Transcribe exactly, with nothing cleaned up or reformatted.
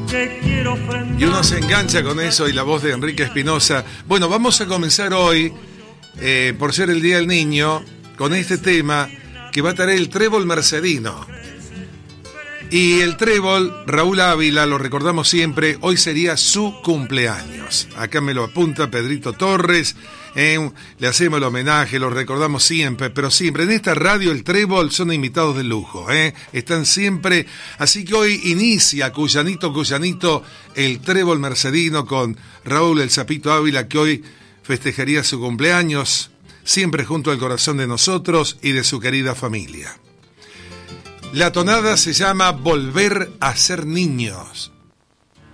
Y uno se engancha con eso y la voz de Enrique Espinosa. Bueno, vamos a comenzar hoy, eh, por ser el Día del Niño, con este tema que va a traer el trébol mercedino. Y el trébol, Raúl Ávila, lo recordamos siempre, hoy sería su cumpleaños. Acá me lo apunta Pedrito Torres, eh, le hacemos el homenaje, lo recordamos siempre, pero siempre. En esta radio el trébol son invitados de lujo, eh, están siempre. Así que hoy inicia Cuyanito, Cuyanito, el trébol mercedino con Raúl el Sapito Ávila, que hoy festejaría su cumpleaños, siempre junto al corazón de nosotros y de su querida familia. La tonada se llama Volver a ser niños.